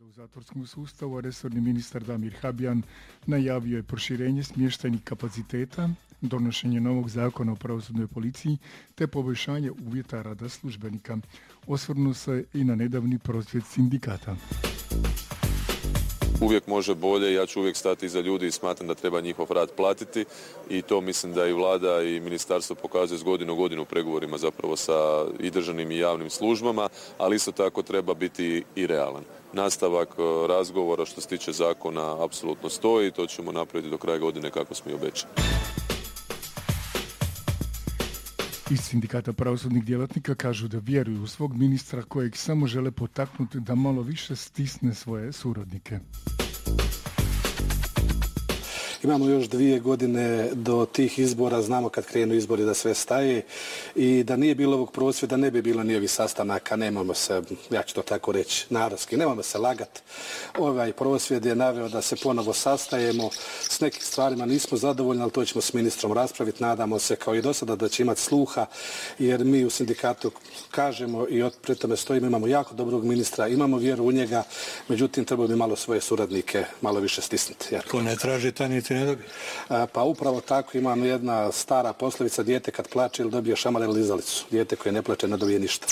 u zatvorskom sustavu, a resorni ministar Damir Habijan najavio je proširenje smještajnih kapaciteta, donošenje novog zakona o pravosudnoj policiji te poboljšanje uvjeta rada službenika. Osvrnuo se i na nedavni prosvjed sindikata. Uvijek može bolje, ja ću uvijek stati iza ljudi i smatram da treba njihov rad platiti i to mislim da i vlada i ministarstvo pokazuje iz godine u godinu u pregovorima zapravo sa i državnim i javnim službama, ali isto tako treba biti i realan. Nastavak razgovora što se tiče zakona apsolutno stoji i to ćemo napraviti do kraja godine kako smo i obećali. Iz sindikata pravosudnih djelatnika kažu da vjeruju u svog ministra kojeg samo žele potaknuti da malo više stisne svoje suradnike. Imamo još 2 godine do tih izbora, znamo kad krenu izbori da sve staje i da nije bilo ovog prosvjeda ne bi bilo ni ovih sastanaka, nemamo se, ja ću to tako reći, narodski, nemamo se lagat. Ovaj prosvjed je naveo da se ponovo sastajemo, s nekim stvarima nismo zadovoljni, ali to ćemo s ministrom raspraviti, nadamo se kao i do sada da će imati sluha, jer mi u sindikatu kažemo i pri tome stojimo, imamo jako dobrog ministra, imamo vjeru u njega, međutim treba bi malo svoje suradnike malo više stisnuti. Ko ne traži, taj niti ne dobije. Pa upravo tako, imamo jedna stara poslovica, dijete kad plače ili dobije šamar ili lizalicu. Dijete koje ne plače ne dobije ništa.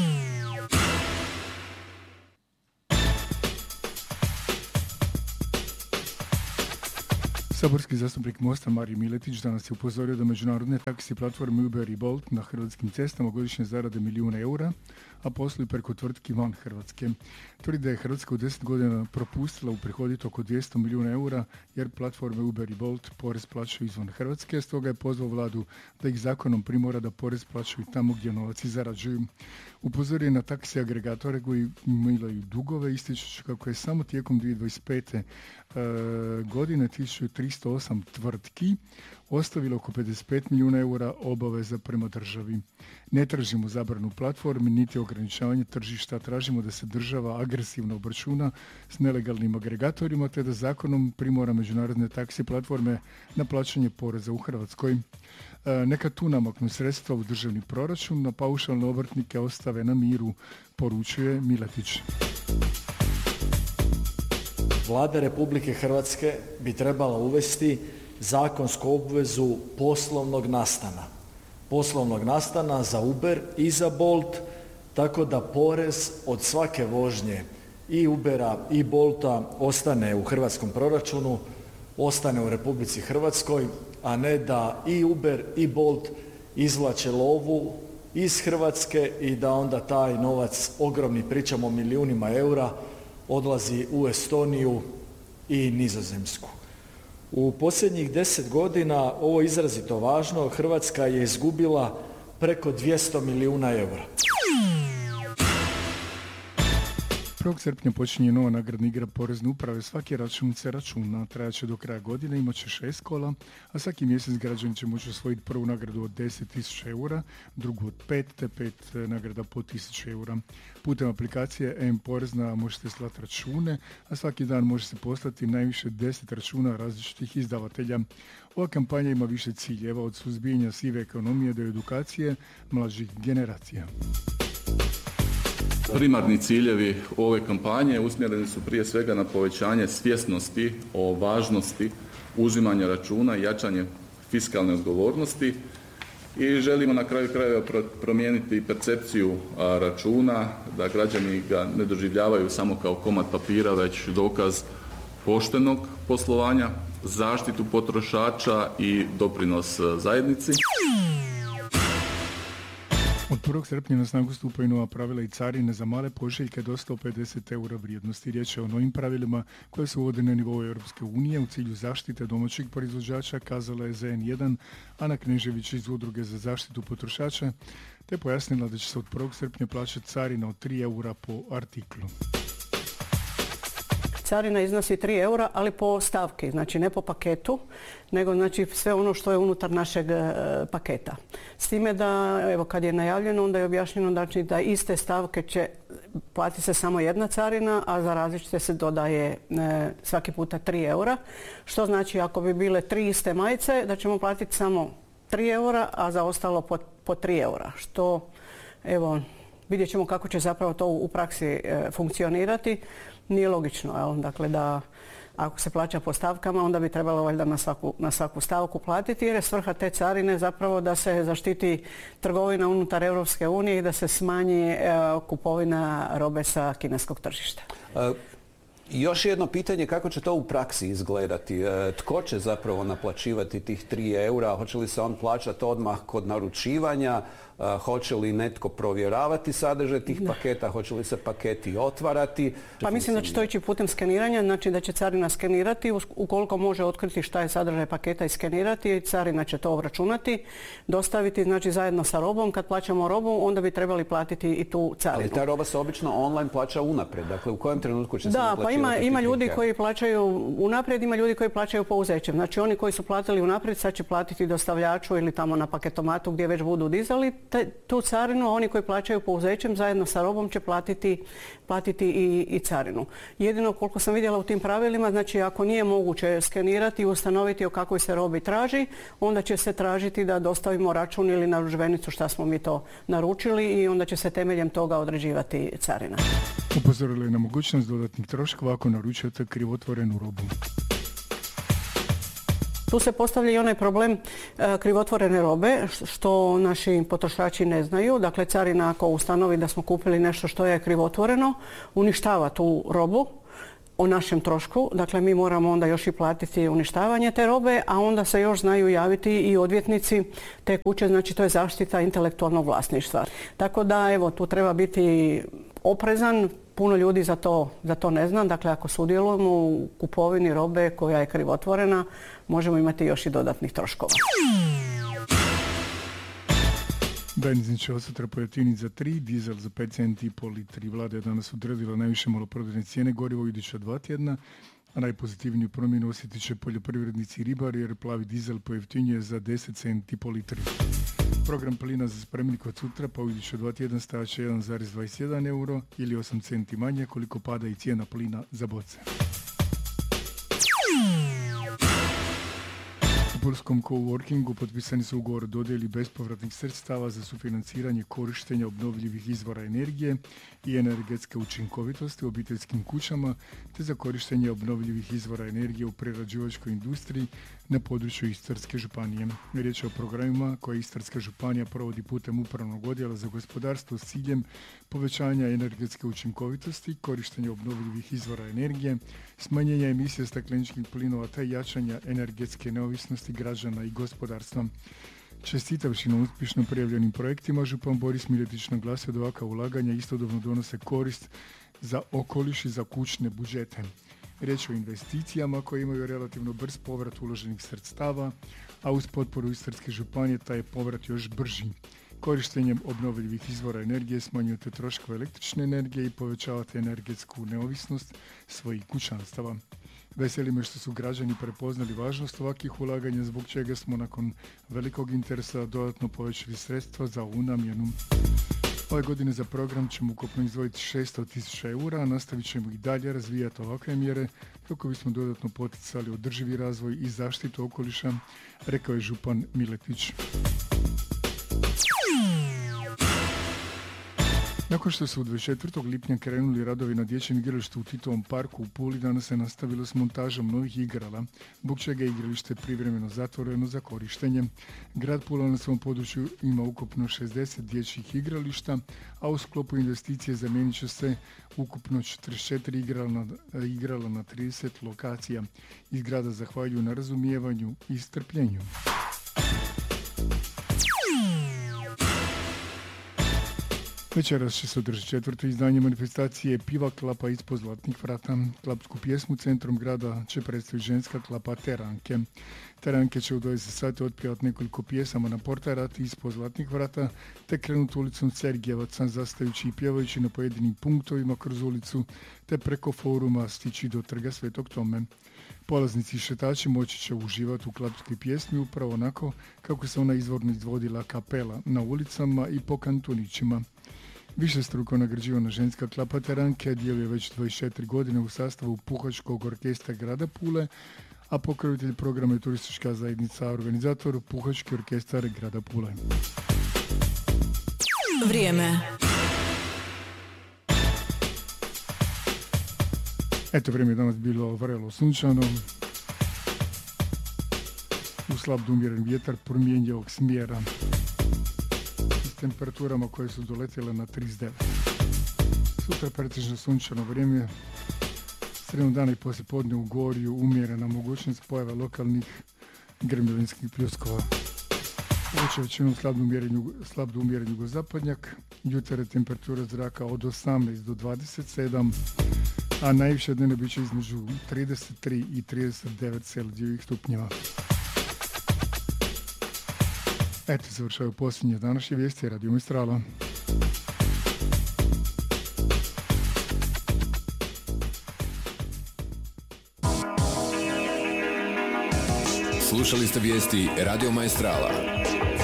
Saborski zastupnik Mosta Mario Miletić danas je upozorio da međunarodne taksi platforme Uber i Bolt na hrvatskim cestama godišnje zarade €1.000.000, a posluju preko tvrtki van Hrvatske. Tvrdi da je Hrvatska u 10 godina propustila uprihoditi oko €200 milijuna jer platforme Uber i Bolt porez plaćaju izvan Hrvatske, stoga je pozvao vladu da ih zakonom primora da porez plaćaju tamo gdje novac zarađuju. Upozorio je na taksi agregatore koji imaju dugove, ističući kako je samo tijekom 2025. godine 1308 tvrtki ostavilo oko €55 milijuna obaveza prema državi. Ne tražimo zabranu platformi niti ograničavanje tržišta, tražimo da se država agresivno obračuna s nelegalnim agregatorima te da zakonom primora međunarodne taksi platforme na plaćanje poreza u Hrvatskoj. Neka tu namaknu sredstva u državni proračun, na paušalne obrtnike ostave na miru, poručuje Miletić. Vlada Republike Hrvatske bi trebala uvesti zakonsku obvezu poslovnog nastana za Uber i za Bolt, tako da porez od svake vožnje i Ubera i Bolta ostane u hrvatskom proračunu, ostane u Republici Hrvatskoj, a ne da i Uber i Bolt izvlače lovu iz Hrvatske i da onda taj novac, ogromni, pričamo o milijunima eura, odlazi u Estoniju i Nizozemsku. U posljednjih 10 godina, ovo je izrazito važno, Hrvatska je izgubila preko 200 milijuna eura. 1. srpnja počinje nova nagradna igra Porezne uprave. Svaki račun se računa, trajaće do kraja godine, imat će 6 kola, a svaki mjesec građani će moći osvojiti prvu nagradu od 10.000 eura, drugu od 5, te 5 nagrada po 1.000 eura. Putem aplikacije M-Porezna možete slati račune, a svaki dan može se poslati najviše 10 računa različitih izdavatelja. Ova kampanja ima više ciljeva, od suzbijanja sive ekonomije do edukacije mlađih generacija. Primarni ciljevi ove kampanje usmjereni su prije svega na povećanje svjesnosti o važnosti uzimanja računa i jačanje fiskalne odgovornosti i želimo na kraju krajeva promijeniti percepciju računa, da građani ga ne doživljavaju samo kao komad papira, već dokaz poštenog poslovanja, zaštitu potrošača i doprinos zajednici. Od 1. srpnja na snagu stupaju nova pravila i carine za male pošiljke do 150 eura vrijednosti. Riječ je o novim pravilima koje su uvode na nivou Europske unije u cilju zaštite domaćih proizvođača, kazala je ZN1 Ana Knežević iz Udruge za zaštitu potrošača, te pojasnila da će se od 1. srpnja plaćati carina od 3 eura po artiklu. Carina iznosi 3 eura, ali po stavki, znači ne po paketu, nego znači sve ono što je unutar našeg paketa. S time da, evo kad je najavljeno, onda je objašnjeno znači, da iste stavke će plati se samo jedna carina, a za različite se dodaje svaki puta 3 eura. Što znači ako bi bile 3 iste majice, da ćemo platiti samo 3 eura, a za ostalo po 3 eura. Što, evo, vidjet ćemo kako će zapravo to u praksi funkcionirati. Nije logično, jel? Dakle, da ako se plaća po stavkama, onda bi trebalo valjda na svaku stavku platiti, jer je svrha te carine zapravo da se zaštiti trgovina unutar Europske unije i da se smanji kupovina robe sa kineskog tržišta. Još jedno pitanje, kako će to u praksi izgledati? Tko će zapravo naplaćivati tih 3 eura? Hoće li se on plaćati odmah kod naručivanja? Hoće li netko provjeravati sadržaj tih paketa? Hoće li se paketi otvarati? Pa mislim da će to ići putem skeniranja, znači da će carina skenirati, ukoliko može otkriti šta je sadržaj paketa i skenirati, carina će to obračunati, dostaviti znači zajedno sa robom. Kad plaćamo robu, onda bi trebali platiti i tu carinu. Ali ta roba se obično online plaća unaprijed, dakle u kojem trenutku će se naplaćivati? Da, pa ima ljudi koji plaćaju unaprijed, ima ljudi koji plaćaju pouzećem. Znači oni koji su platili unaprijed sad će platiti dostavljaču ili tamo na paketomatu gdje već budu dizali tu carinu, a oni koji plaćaju pouzećem zajedno sa robom će platiti i carinu. Jedino koliko sam vidjela u tim pravilima, znači ako nije moguće skenirati i ustanoviti o kakvoj se robi traži, onda će se tražiti da dostavimo račun ili narudžbenicu šta smo mi to naručili i onda će se temeljem toga određivati carina. Upozorili je na mogućnost dodatnih troškova ako naručujete krivotvorenu robu. Tu se postavlja i onaj problem krivotvorene robe, što naši potrošači ne znaju. Dakle, carina ako ustanovi da smo kupili nešto što je krivotvoreno, uništava tu robu o našem trošku. Dakle, mi moramo onda još i platiti uništavanje te robe, a onda se još znaju javiti i odvjetnici te kuće, znači to je zaštita intelektualnog vlasništva. Tako da, evo, tu treba biti oprezan. Puno ljudi za to ne zna. Dakle, ako sudjelujemo u kupovini robe koja je krivotvorena, možemo imati još i dodatnih troškova. Benzin će ostati pojeftiniti za 3, dizel za 5 centi i po litri. Vlada je danas odredila najviše maloprodajne cijene goriva u iduća 2 tjedna, a najpozitivniju promjenu osjetit će poljoprivrednici i ribari jer plavi dizel pojeftinjuje za 10 centi po litri. Program plina za spremnik od sutra pa u iduća 2 tjedna stajat će 1,21 euro ili 8 centi manje koliko pada i cijena plina za boce. U pulskom coworkingu potpisani su ugovor o dodjeli bespovratnih sredstava za sufinanciranje korištenja obnovljivih izvora energije i energetske učinkovitosti u obiteljskim kućama te za korištenje obnovljivih izvora energije u prerađivačkoj industriji na području Istarske županije. Riječ je o programima koje Istarska županija provodi putem Upravnog odjela za gospodarstvo s ciljem povećanja energetske učinkovitosti, korištenja obnovljivih izvora energije, smanjenja emisije stakleničkih plinova te jačanja energetske neovisnosti građana i gospodarstva. Čestitavši na uspješno prijavljenim projektima, župan Boris Miletić naglasio da ovakva ulaganja istodobno donose korist za okoliš i za kućne budžete. Riječ je o investicijama koje imaju relativno brz povrat uloženih sredstava, a uz potporu Istarske županije taj je povrat još brži. Korištenjem obnovljivih izvora energije smanjujete troškove električne energije i povećavate energetsku neovisnost svojih kućanstava. Veseli me što su građani prepoznali važnost ovakvih ulaganja, zbog čega smo nakon velikog interesa dodatno povećali sredstva za ovu namjenu. Ove godine za program ćemo ukupno izdvojiti 600.000 eura, a nastavit ćemo i dalje razvijati ovakve mjere kako bismo dodatno poticali održivi razvoj i zaštitu okoliša, rekao je župan Miletić. Nakon što su 24. lipnja krenuli radovi na dječjem igralištu u Titovom parku u Puli, danas se nastavilo s montažom novih igrala, zbog čega je igralište privremeno zatvoreno za korištenje. Grad Pula na svom području ima ukupno 60 dječjih igrališta, a u sklopu investicije zamijenit će se ukupno 44 igrala na 30 lokacija. Iz grada zahvaljuju na razumijevanju i strpljenju. Večeras će se održati 4. izdanje manifestacije Piva klapa ispod zlatnih vrata. Klapsku pjesmu centrom grada će predstaviti ženska klapa Teranke. Teranke će u 20 sati otpjevati nekoliko pjesama na Portarati ispod zlatnih vrata, te krenuti ulicom Sergijevaca, zastajući i pjevajući na pojedinim punktovima kroz ulicu, te preko foruma stići do trga Svetog Tome. Polaznici i šetači moći će uživati u klapskoj pjesmi upravo onako kako se ona izvorno izvodila kapela na ulicama i po kantunićima. Višestruko nagrađivana ženska klapa Teranke djeluje već 24 godine u sastavu Puhačkog orkestra grada Pule, a pokrovitelj programa je turistička zajednica, organizator Puhački orkestar grada Pule. Vrijeme. Eto, vrijeme je danas bilo vrelo sunčano. U slab do umjeren vjetar promjenjivog smjera s temperaturama koje su doletjele na 39. Sutra pretežno sunčano vrijeme. Srednog dana i poslijepodne u Gorju umjerena mogućnost pojave lokalnih grmljavinskih pljuskova. Uveće većinom slab do umjeren jugozapadnjak. Jutar je temperatura zraka od 18 do 27, a najviše dnevno bit će između 33 i 39 Celzijevih stupnjeva. Eto, završaju posljednje današnje vijesti Radio Mistrala. Slušali ste vijesti Radio Maestrala.